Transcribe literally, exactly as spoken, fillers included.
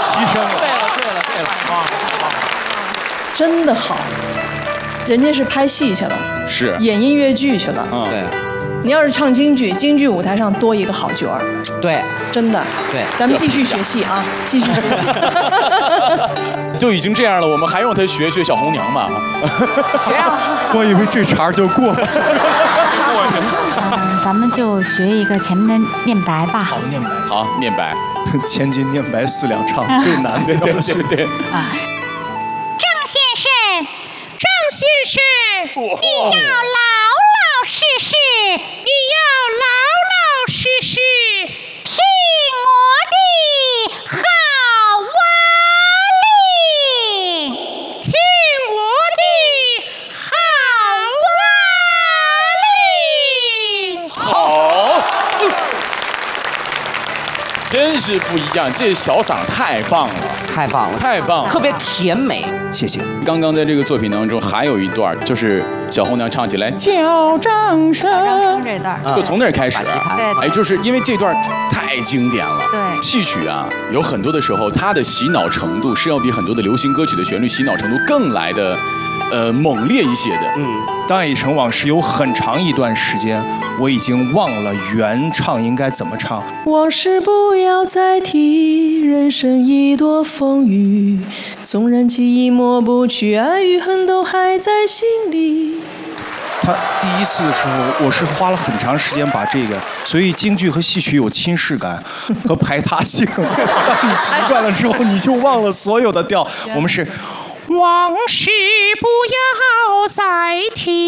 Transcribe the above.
牺牲了。 对了对了对了，啊， 真的好，人家是拍戏去了， 是演音乐剧去了。 嗯， 对你要是唱京剧，京剧舞台上多一个好角儿， 对真的。 对， 咱们继续学戏啊，继续学戏。 就已经这样了，我们还用他学学小红娘吗？ 谁呀？ 我以为这茬就过去了。 嗯，咱们就学一个前面的念白吧。 好，念白。 好，念白。 千金念白四两唱，最难的对要是对对。 啊，郑先生，郑先生，你要老老实实，你要老老实实听我的好话令，听我的好话令。 好，真是不一样，这小嗓太棒了， 太棒了， 太棒了， 特别甜美。 谢谢。 刚刚在这个作品当中还有一段，就是小红娘唱起来叫掌声， 这段就从那儿开始把戏盘对哎，就是因为这段太经典了。 对戏曲啊，有很多的时候，它的洗脑程度是要比很多的流行歌曲的旋律洗脑程度更来的，呃，猛烈一些的。 嗯，《大已成往事》有很长一段时间，我已经忘了原唱应该怎么唱。 往事不要再提，人生已多风雨，纵然记忆抹不去，爱与恨都还在心里。 他第一次的时候，我是花了很长时间把这个，所以京剧和戏曲有亲视感和排他性。当你习惯了之后，你就忘了所有的调。我们是往事不要再提。